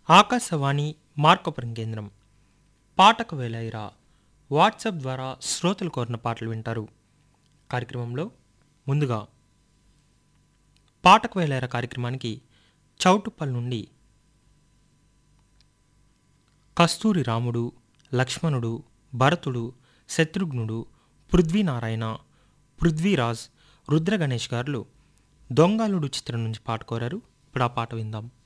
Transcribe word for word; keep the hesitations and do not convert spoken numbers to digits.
ఆకాశవాణి మార్కపురం కేంద్రం పాటకు వేలైరా వాట్సాప్ ద్వారా శ్రోతలు కోరిన పాటలు వింటారు. కార్యక్రమంలో ముందుగా పాటకు వేలైరా కార్యక్రమానికి చౌటుప్పల్ నుండి కస్తూరి రాముడు, లక్ష్మణుడు, భరతుడు, శత్రుఘ్నుడు, పృథ్వీనారాయణ, పృథ్వీరాజ్, రుద్ర గణేష్ గారు దొంగలుడు చిత్రం నుంచి పాట కోరారు. ఇప్పుడు ఆ పాట విందాం.